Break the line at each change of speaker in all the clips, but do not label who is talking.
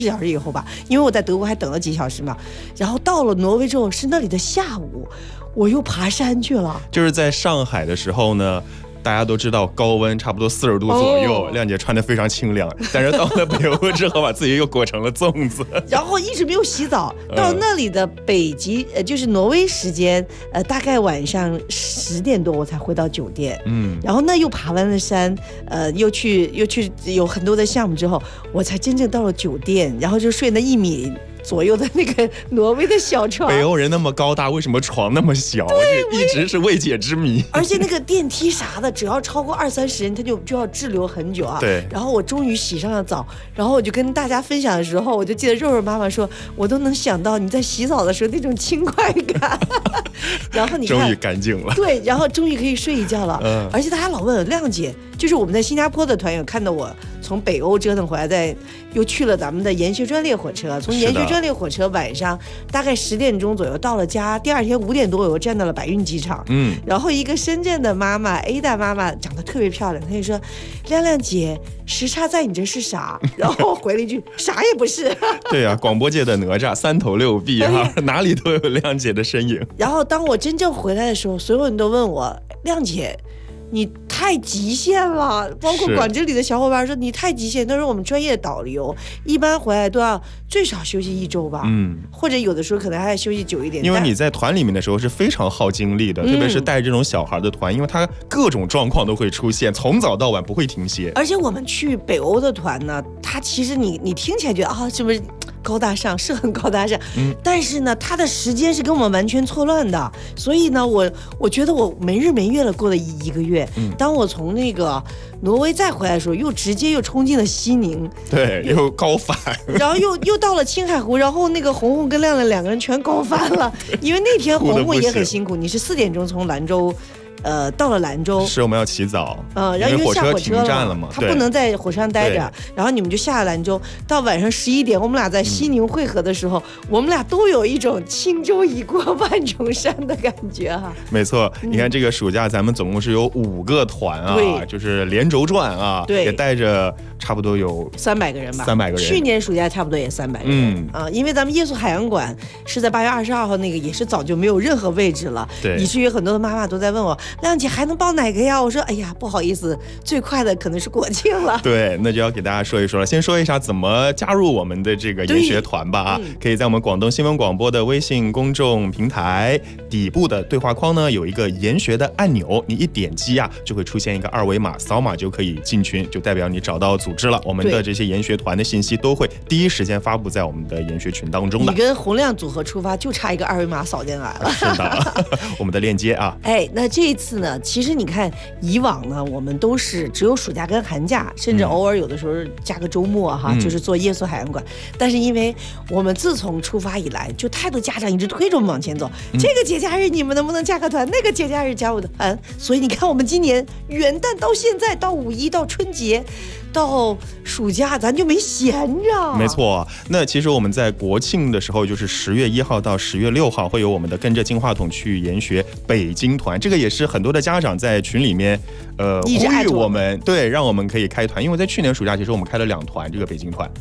小时以后吧，因为我在德国还等了几小时嘛，然后到了挪威之后是那里的下午，我又爬山去了。
就是在上海的时候呢，大家都知道高温差不多40度左右，亮姐穿得非常清凉，但是到了北欧之后把自己又裹成了粽子，
然后一直没有洗澡，到那里的北极就是挪威时间大概晚上10点多我才回到酒店，然后呢又爬完了山，又去有很多的项目之后，我才真正到了酒店，然后就睡那1米左右的那个挪威的小床。
北欧人那么高大，为什么床那么小？这一直是未解之谜。
而且那个电梯啥的，只要超过20-30人，他就要滞留很久啊。
对。
然后我终于洗上了澡，然后我就跟大家分享的时候，我就记得肉肉妈妈说，我都能想到你在洗澡的时候那种轻快感。然后你看，
终于干净了。
对，然后终于可以睡一觉了。而且大家老问亮姐，就是我们在新加坡的团友看到我从北欧折腾回来，又去了咱们的研学专列火车，从研学专列火车晚上大概10点钟左右到了家，第二天5点多我又站到了百运机场。然后一个深圳的妈妈 Ada 妈妈长得特别漂亮，她就说，亮亮姐，时差在你这是啥？然后我回了一句，啥也不是。
对啊，广播界的哪吒3头6臂哈，哪里都有亮姐的身影。
然后当我真正回来的时候，所有人都问我，亮姐你太极限了，包括广州里的小伙伴说你太极限，他说我们专业导游一般回来都要最少休息1周吧，或者有的时候可能还要休息久一点。
因为你在团里面的时候是非常耗精力的，特别是带这种小孩的团，因为他各种状况都会出现，从早到晚不会停歇。
而且我们去北欧的团呢，他其实你听起来觉得啊，是不是高大上，是很高大上，但是呢他的时间是跟我们完全错乱的，所以呢我觉得我没日没夜的过了一个月。当我从那个挪威再回来的时候，又直接又冲进了西宁，
对，又高反，
然后又到了青海湖，然后那个红红跟亮亮2个人全高反了，因为那天红红也很辛苦，你是4点钟从兰州到了兰州，
是我们要起早，
然后因为下火车
了嘛，
他不能在火车上待着，然后你们就下了兰州，到晚上11点，我们俩在西宁汇合的时候，我们俩都有一种轻舟已过万重山的感觉哈。
没错，你看这个暑假咱们总共是有5个团啊，就是连轴转啊，也带着差不多有
300个人吧
，300个人。
去年暑假差不多也300个人，因为咱们夜宿海洋馆是在8月22号那个，也是早就没有任何位置了，以至于很多的妈妈都在问我，亮姐还能报哪个呀？我说哎呀不好意思，最快的可能是国庆了。
对，那就要给大家说一说了。先说一下怎么加入我们的这个研学团吧可以在我们广东新闻广播的微信公众平台底部的对话框呢有一个研学的按钮，你一点击就会出现一个2维码，扫码就可以进群，就代表你找到组织了。我们的这些研学团的信息都会第一时间发布在我们的研学群当中的。
你跟洪亮组合出发就差一个2维码扫进来了。
是的，我们的链接
那这一次呢，其实你看以往呢我们都是只有暑假跟寒假，甚至偶尔有的时候加个周末就是做夜宿海洋馆，但是因为我们自从出发以来，就太多家长一直推着我们往前走，这个节假日你们能不能加个团，那个节假日加我的团，所以你看我们今年元旦到现在到5一到春节到暑假咱就没闲着。
没错，那其实我们在国庆的时候，就是10月1号到10月6号会有我们的跟着金话筒去研学北京团，这个也是很多的家长在群里面呼吁我们，对，让我们可以开团，因为在去年暑假其实我们开了2团这个北京团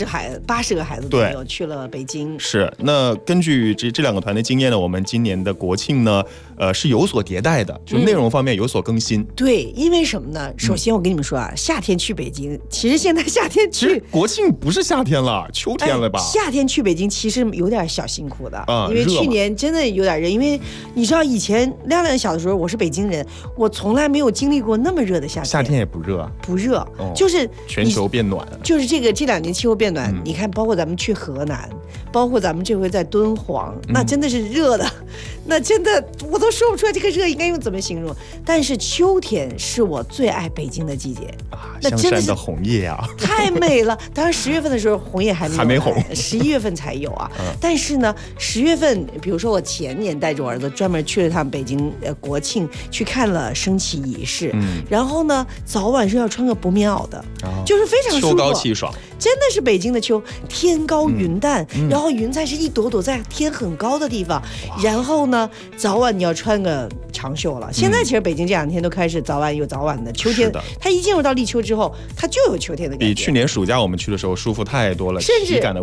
，80个孩子朋友去了北京。是，那根据这2个团的经验呢，我们今年的国庆呢是有所迭代的，就内容方面有所更新。
对，因为什么呢？首先我跟你们说夏天去北京，其实现在夏天去
国庆不是夏天了，秋天了吧？
夏天去北京其实有点小辛苦的，因为去年真的有点热，因为你知道以前亮亮小的时候，我是北京人，我从来没有经历过那么热的夏天。
夏天也不热，
就是
全球变暖，
就是这2年气候变暖，你看，包括咱们去河南，包括咱们这回在敦煌，那真的是热的，那真的我都说不出来这个热应该用怎么形容。但是秋天是我最爱北京的季节
那香山的红叶
太美了。当然10月份的时候红叶还没红，11月份才有但是呢10月份，比如说我前年带着我儿子专门去了趟北京国庆，去看了升旗仪式，然后呢早晚是要穿个薄棉袄的，就是非常舒服，
秋高气爽，
真的是北京的秋，天高云淡，然后云彩是一朵朵在天很高的地方，然后呢早晚你要穿个长袖了。现在其实北京这2天都开始早晚有早晚的，秋天它一进入到立秋之后，它就有秋天的感觉，
比去年暑假我们去的时候舒服太多了，甚至体感的